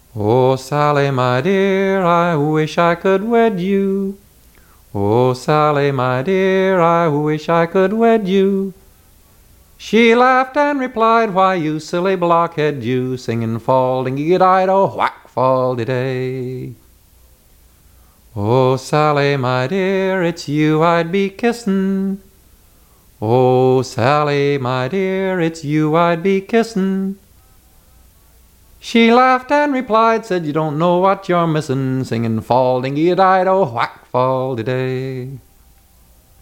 Oh, Sally, my dear, I wish I could wed you. Oh, Sally, my dear, I wish I could wed you. She laughed and replied, why, you silly blockhead, you, singing fall-ding-dee-dee-do, whack, fall-de-day. Oh, Sally, my dear, it's you I'd be kissin'. Oh, Sally, my dear, it's you I'd be kissin'. She laughed and replied, said, you don't know what you're missin', singing fall-ding-dee-dee-do, whack, fall-de-day.